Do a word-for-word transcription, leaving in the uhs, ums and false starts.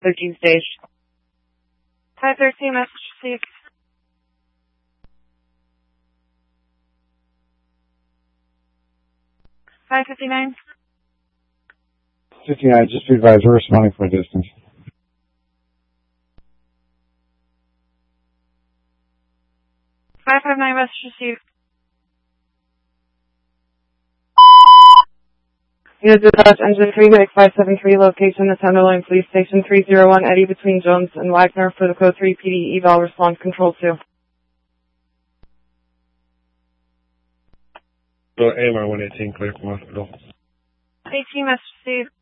thirteen stage. five thirteen, message received. five fifty-nine. fifty-nine, just be advised, we're responding for a distance. five five nine, message received. Unit dispatch, engine three, Mike five seven three, location the Tenderloin Police Station three oh one, Eddy between Jones and Wagner for the code three P D eval response control two. So A M R one eighteen, clear from hospital. eighteen, message received.